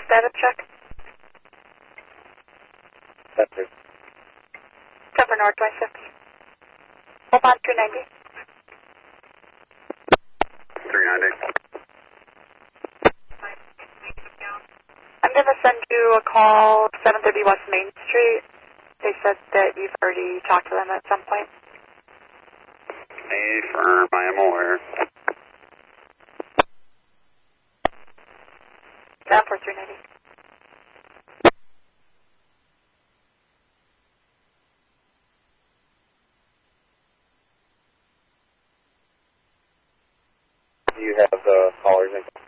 status check. Center. Cover Northwest 50. Hold on, 290. 390. I'm going to send you a call, 730 West Main Street. They said that you've already talked to them at some point. Affirm, I am aware. Down for 390. You have the caller's info.